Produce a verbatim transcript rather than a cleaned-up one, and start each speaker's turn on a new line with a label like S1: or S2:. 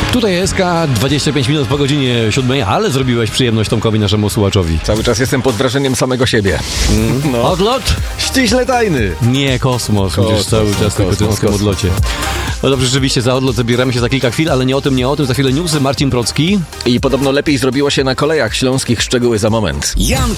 S1: Tutaj S K, dwadzieścia pięć minut po godzinie siódmej, ale zrobiłeś przyjemność Tomkowi, naszemu słuchaczowi.
S2: Cały czas jestem pod wrażeniem samego siebie.
S1: Mm. No. Odlot?
S2: Ściśle tajny.
S1: Nie, kosmos,
S2: kosmos
S1: przecież cały czas tylko o tym odlocie. No dobrze, rzeczywiście za odlot zabieramy się za kilka chwil, ale nie o tym, nie o tym. Za chwilę newsy, Marcin Procki.
S2: I podobno lepiej zrobiło się na kolejach śląskich, szczegóły za moment.
S3: Jan